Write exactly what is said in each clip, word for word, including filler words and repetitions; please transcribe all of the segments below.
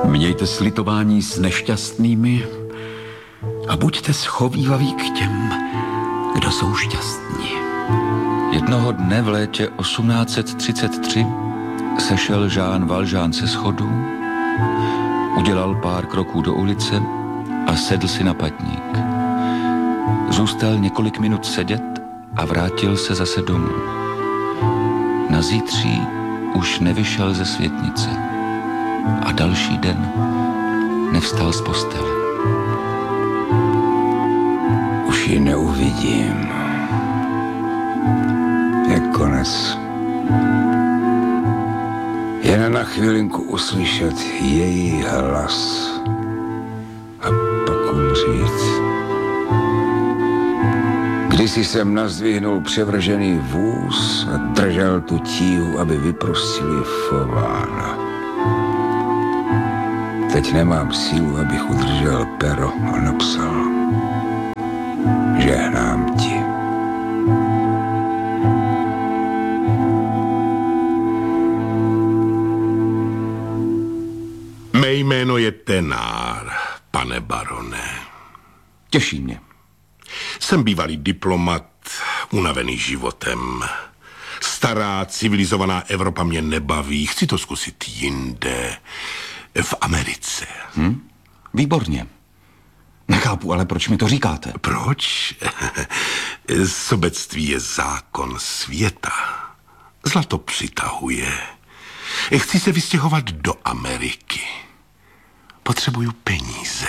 Mějte slitování s nešťastnými a buďte schovývaví k těm, kdo jsou šťastní. Jednoho dne v létě osmnáct set třicet tři sešel Jean Valjean se schodů, udělal pár kroků do ulice a sedl si na patník. Zůstal několik minut sedět a vrátil se zase domů. Na zítří už nevyšel ze světnice a další den nevstal z postele. Už ji neuvidím. Je konec. Jen na chvilinku uslyšet její hlas a pak umřít. Kdysi jsem nazdvihnul převržený vůz a držel tu tíhu, aby vyprostili Fována. Teď nemám sílu, abych udržel pero a napsal: žehnám ti. Mé jméno je Thénard, pane barone. Těší mě. Jsem bývalý diplomat, unavený životem. Stará, civilizovaná Evropa mě nebaví. Chci to zkusit jinde. V Americe. Hm? Výborně. Nechápu, ale proč mi to říkáte? Proč? Sobectví je zákon světa. Zlato přitahuje. Chci se vystěhovat do Ameriky. Potřebuju peníze.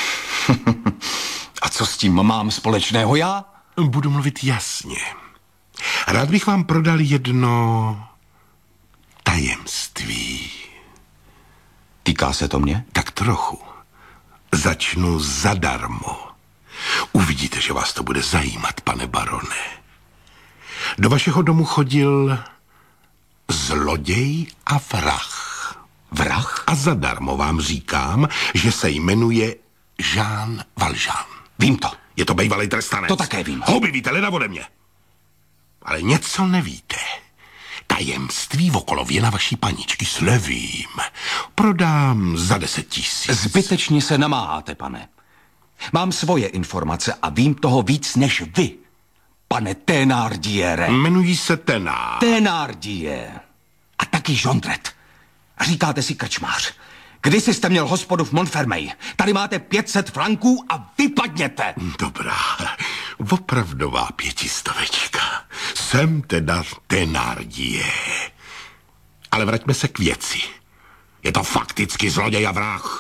A co s tím mám společného já? Budu mluvit jasně. Rád bych vám prodal jedno tajemství. Týká se to mě? Tak trochu. Začnu zadarmo. Uvidíte, že vás to bude zajímat, pane barone. Do vašeho domu chodil zloděj a vrah. Vrah? A zadarmo vám říkám, že se jmenuje Jean Valjean. Vím to. Je to bejvalej trestanec. To také vím. Houby víte, leda ode mě. Ale něco nevíte. Tajemství okolo věna vaší paničky slevím. Prodám za deset tisíc. Zbytečně se namáháte, pane. Mám svoje informace a vím toho víc než vy, pane Thénardiere. Jmenují se Thénard. Thénardier. A taky Jondret. A říkáte si krčmář. Kdysi jste měl hospodu v Montfermeil. Tady máte pět set franků a vypadněte. Dobrá, opravdová pětistovečka. Jsem teda Thénardier. Ale vraťme se k věci. Je to fakticky zloděj a vrah.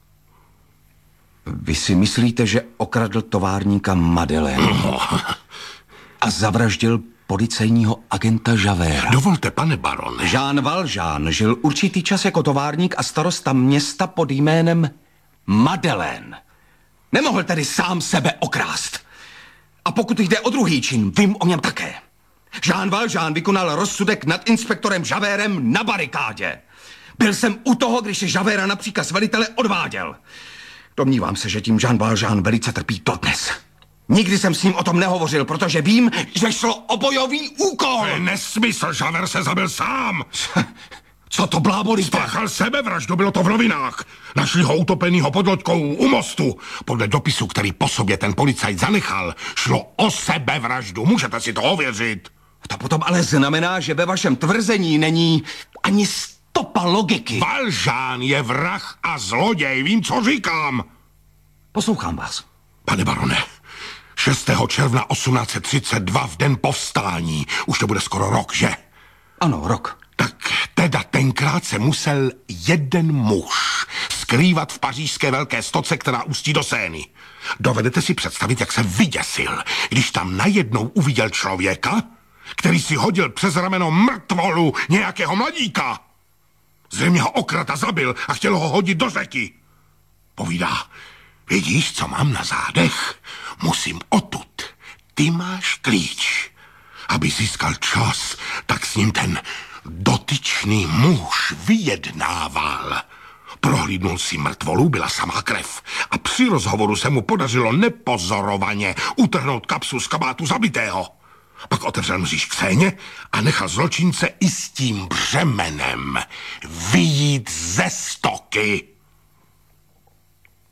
Vy si myslíte, že okradl továrníka Madeleine No. a zavraždil policejního agenta Javéra? Dovolte, pane barone. Jean Valjean žil určitý čas jako továrník a starosta města pod jménem Madeleine. Nemohl tedy sám sebe okrást. A pokud jde o druhý čin, vím o něm také. Jean Valjean vykonal rozsudek nad inspektorem Javérem na barikádě. Byl jsem u toho, když se Javéra na příkaz velitele odváděl. Domnívám se, že tím Jean Valjean velice trpí dodnes. Nikdy jsem s ním o tom nehovořil, protože vím, že šlo o bojový úkol. To je nesmysl, Javert se zabil sám. Co to blábolíte? Spáchal sebevraždu, bylo to v novinách. Našli ho utopenýho pod loďkou u mostu. Podle dopisu, který po sobě ten policajt zanechal, šlo o sebevraždu. Můžete si to ověřit. To potom ale znamená, že ve vašem tvrzení není ani stopa logiky. Valjean je vrah a zloděj, vím, co říkám. Poslouchám vás. Pane barone, šestého června osmnáct set třicet dva v den povstání. Už to bude skoro rok, že? Ano, rok. Tak teda tenkrát se musel jeden muž skrývat v pařížské velké stoce, která ústí do Sény. Dovedete si představit, jak se vyděsil, když tam najednou uviděl člověka, který si hodil přes rameno mrtvolu nějakého mladíka. Zřejmě ho okrat a zabil a chtěl ho hodit do řeky. Povídá: vidíš, co mám na zádech? Musím odtud. Ty máš klíč. Aby získal čas, tak s ním ten dotyčný muž vyjednával. Prohlídnul si mrtvolu, byla samá krev. A při rozhovoru se mu podařilo nepozorovaně utrhnout kapsu z kabátu zabitého. Pak otevřel mříž k scéně a nechal zločince i s tím břemenem vyjít ze stoky.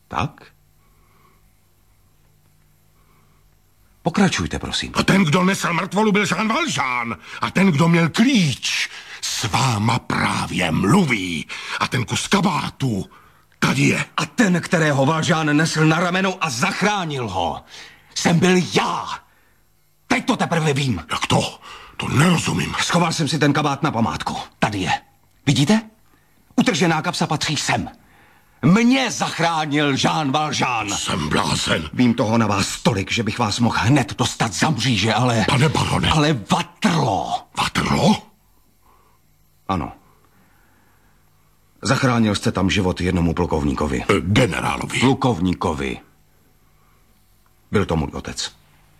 Tak? Pokračujte, prosím. A ten, kdo nesl mrtvolu, byl Jean Valjean. A ten, kdo měl klíč, s váma právě mluví. A ten kus kabátu, tady je. A ten, kterého Valjean nesl na ramenu a zachránil ho, jsem byl já. Teď to teprve vím. Jak to? To nerozumím. Schoval jsem si ten kabát na památku. Tady je. Vidíte? Utržená kapsa patří sem. Mě zachránil Jean Valjean. Jsem blázen. Vím toho na vás tolik, že bych vás mohl hned dostat za mříže, ale... Pane barone. Ale Waterloo. Waterloo? Ano. Zachránil jste tam život jednomu plukovníkovi. E, generálovi. Plukovníkovi. Byl to můj otec.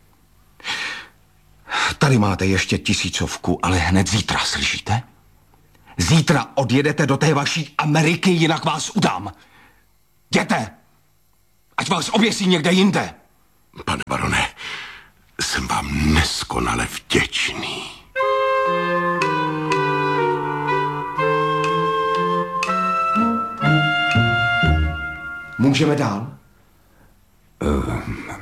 Tady máte ještě tisícovku, ale hned zítra, slyšíte? Zítra odjedete do té vaší Ameriky, jinak vás udám. Jděte! Ať vás oběsí někde jinde. Pane barone, jsem vám neskonale vděčný. Můžeme dál? Uh,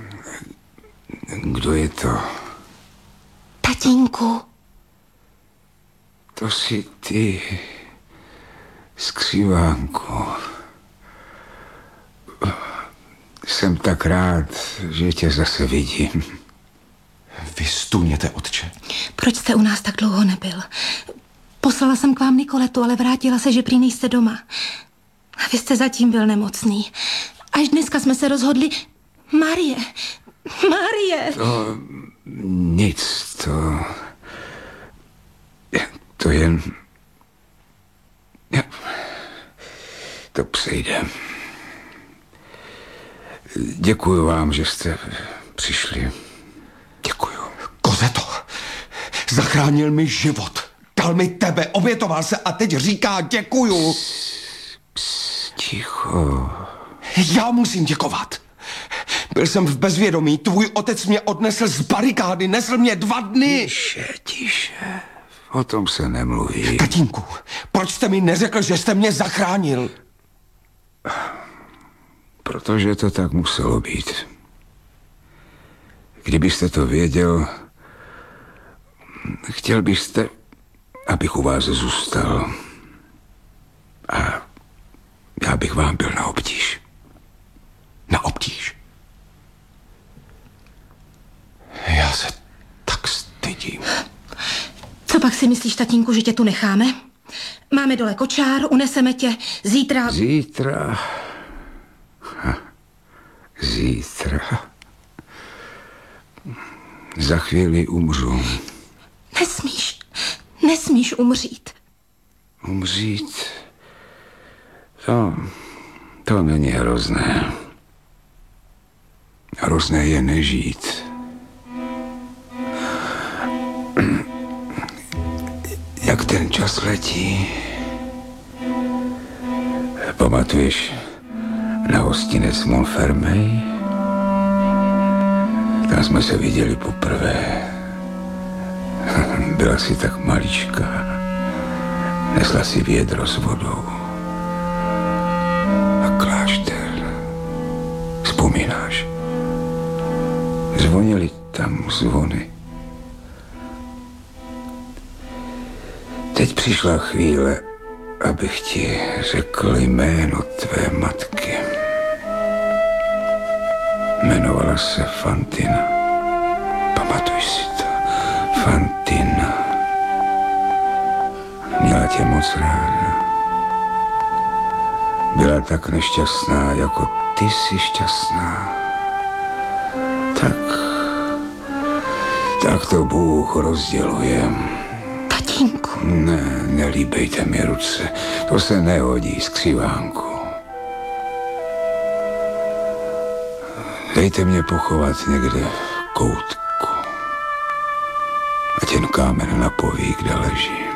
kdo je to? Tatínku. To jsi ty, skřivánku. Jsem tak rád, že tě zase vidím. Vy stůněte, otče. Proč jste u nás tak dlouho nebyl? Poslala jsem k vám Nikoletu, ale vrátila se, že prý nejste doma. A vy jste zatím byl nemocný. Až dneska jsme se rozhodli... Marie, Marie. To nic, to... To jen... To přejde. Děkuju vám, že jste přišli. Děkuju. Kozeto, zachránil mi život. Dal mi tebe, obětoval se a teď říká děkuju. Psst, psst, ticho. Já musím děkovat. Byl jsem v bezvědomí, tvůj otec mě odnesl z barikády, nesl mě dva dny. Tiše, tiše. O tom se nemluví. Tatínku, proč jste mi neřekl, že jste mě zachránil? Protože to tak muselo být. Kdybyste to věděl, chtěl byste, abych u vás zůstal. A já bych vám byl na obtíž. Na obtíž? Já se tak stydím. Co pak si myslíš, tatínku, že tě tu necháme? Máme dole kočár, uneseme tě. Zítra... Zítra... Ha. Zítra... Za chvíli umřu. Nesmíš. Nesmíš umřít. Umřít? To... To není hrozné. Hrozné je nežít. Jak ten čas letí. Pamatuješ na hostinec Montfermeil? Tam jsme se viděli poprvé. Byla si tak maličká. Nesla si vědro s vodou. A klášter. Vzpomínáš? Zvonily tam zvony. Teď přišla chvíle, abych ti řekl jméno tvé matky. Jmenovala se Fantina. Pamatuj si to. Fantina. Měla tě moc ráda. Byla tak nešťastná, jako ty jsi šťastná. Tak... Tak to Bůh rozděluje. Tatínku. Ne, nelíbejte mi ruce. To se nehodí, skřivánku. Dejte mě pochovat někde v koutku. Ať jen kámen napoví, kde ležím.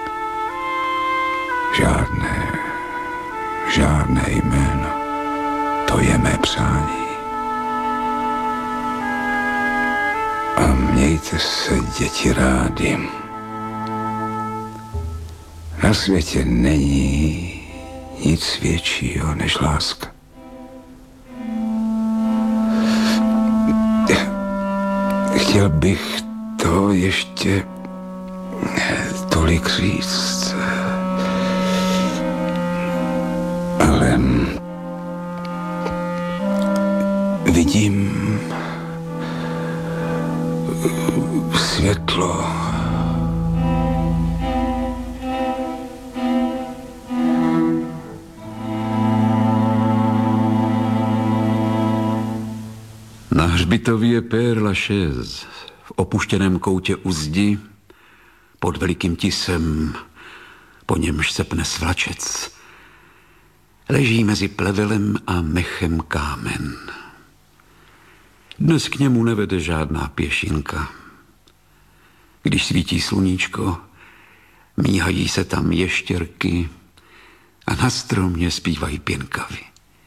Žádné, žádné jméno. To je mé přání. A mějte se, děti, rádi. Na světě není nic většího než láska. chtěl bych to ještě tolik říct. Ale vidím světlo. Na hřbitově je Père Lachaise v opuštěném koutě u zdi pod velikým tisem, po němž se pne svlačec. Leží mezi plevelem a mechem kámen. Dnes k němu nevede žádná pěšinka. Když svítí sluníčko, míhají se tam ještěrky a na stromě zpívají pěnkavy.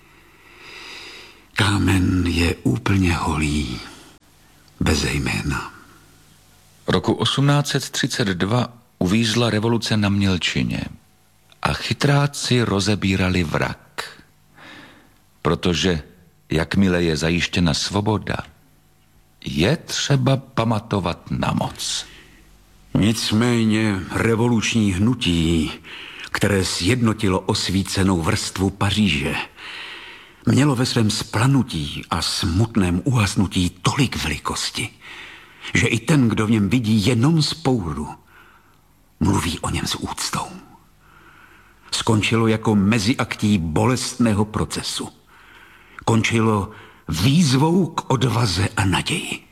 Kámen je úplně holý, beze jména. Roku osmnáct třicet dva uvízla revoluce na Mělčině a chytráci rozebírali vrak. Protože jakmile je zajištěna svoboda, je třeba pamatovat na moc. Nicméně revoluční hnutí, které sjednotilo osvícenou vrstvu Paříže, mělo ve svém splanutí a smutném uhasnutí tolik velikosti, že i ten, kdo v něm vidí jenom spouru, mluví o něm s úctou. Skončilo jako meziaktí bolestného procesu. Končilo výzvou k odvaze a naději.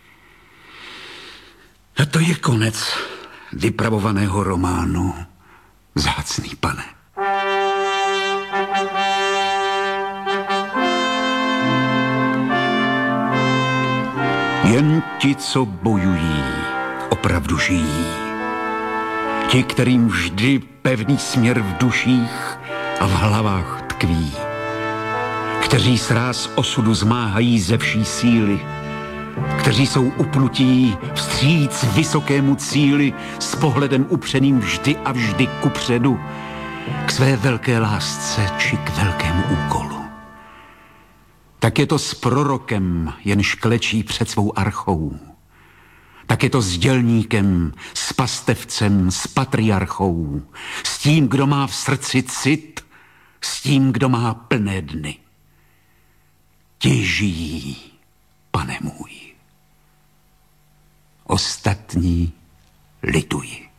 A to je konec vypravovaného románu, vzácný pane. Jen ti, co bojují, opravdu žijí. Ti, kterým vždy pevný směr v duších a v hlavách tkví. Kteří sráz osudu zmáhají ze vší síly. Kteří jsou upnutí vstříc vysokému cíli s pohledem upřeným vždy a vždy kupředu k své velké lásce či k velkému úkolu. Tak je to s prorokem, jenž klečí před svou archou. Tak je to s dělníkem, s pastevcem, s patriarchou, s tím, kdo má v srdci cit, s tím, kdo má plné dny. Ti žijí, pane můj. Ostatní lituji.